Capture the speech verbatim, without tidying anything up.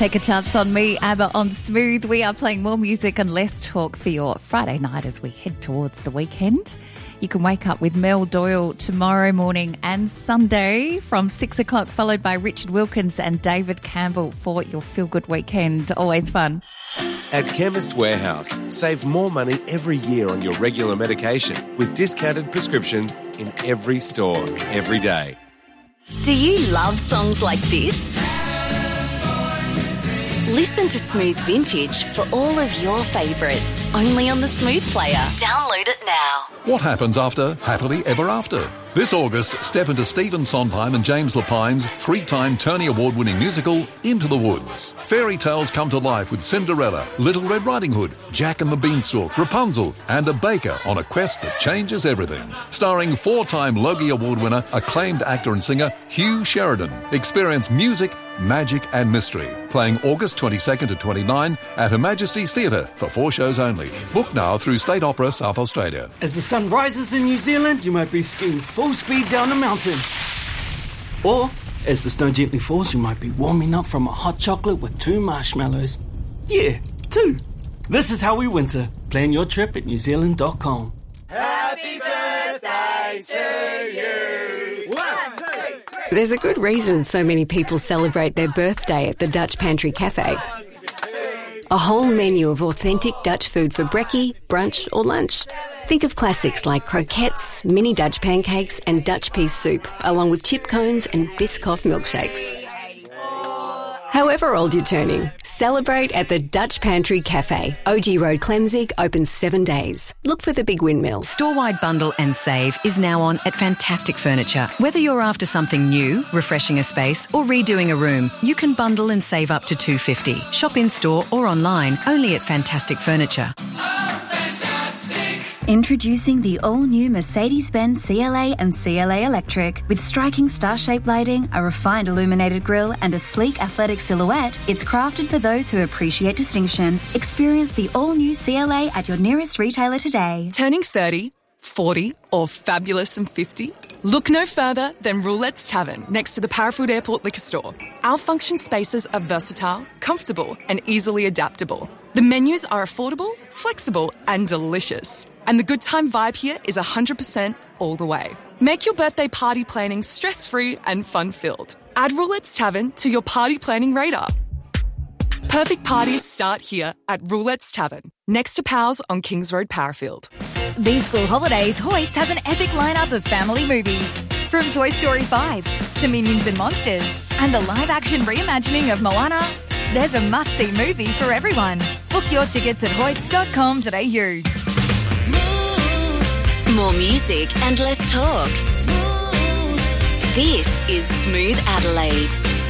Take a Chance on Me, ABBA on Smooth. We are playing more music and less talk for your Friday night as we head towards the weekend. You can wake up with Mel Doyle tomorrow morning and Sunday from six o'clock, followed by Richard Wilkins and David Campbell for your feel-good weekend. Always fun. At Chemist Warehouse, save more money every year on your regular medication with discounted prescriptions in every store, every day. Do you love songs like this? Listen to Smooth Vintage for all of your favourites, only on the Smooth Player. Download it now. What happens after Happily Ever After? This August, step into Stephen Sondheim and James Lapine's three-time Tony Award-winning musical, Into the Woods. Fairy tales come to life with Cinderella, Little Red Riding Hood, Jack and the Beanstalk, Rapunzel, and a baker on a quest that changes everything. Starring four-time Logie Award winner, acclaimed actor and singer Hugh Sheridan. Experience music, magic and mystery. Playing August twenty-second to twenty-ninth at Her Majesty's Theatre for four shows only. Book now through State Opera South Australia. As the sun rises in New Zealand, you might be skiing full speed down a mountain. Or, as the snow gently falls, you might be warming up from a hot chocolate with two marshmallows. Yeah, two. This is how we winter. Plan your trip at new zealand dot com. Happy birthday to you! One, two, three. There's a good reason so many people celebrate their birthday at the Dutch Pantry Cafe. A whole menu of authentic Dutch food for brekkie, brunch or lunch. Think of classics like croquettes, mini Dutch pancakes and Dutch pea soup, along with chip cones and Biscoff milkshakes. However old you're turning, celebrate at the Dutch Pantry Cafe. O G Road, Clemzig, open seven days. Look for the big windmill. Store-wide bundle and save is now on at Fantastic Furniture. Whether you're after something new, refreshing a space or redoing a room, you can bundle and save up to two dollars fifty. Shop in-store or online, only at Fantastic Furniture. Introducing the all-new Mercedes-Benz C L A and C L A Electric. With striking star-shaped lighting, a refined illuminated grille and a sleek athletic silhouette, it's crafted for those who appreciate distinction. Experience the all-new C L A at your nearest retailer today. Turning thirty, forty or fabulous and fifty? Look no further than Roulette's Tavern next to the Parafood Airport Liquor Store. Our function spaces are versatile, comfortable and easily adaptable. The menus are affordable, flexible and delicious. And the good time vibe here is one hundred percent all the way. Make your birthday party planning stress-free and fun-filled. Add Roulette's Tavern to your party planning radar. Perfect parties start here at Roulette's Tavern, next to Powell's on Kings Road, Parafield. These school holidays, Hoyts has an epic lineup of family movies. From Toy Story five to Minions and Monsters and the live-action reimagining of Moana, there's a must-see movie for everyone. Book your tickets at hoyts dot com dot a u. More music and less talk. This is Smooth Adelaide.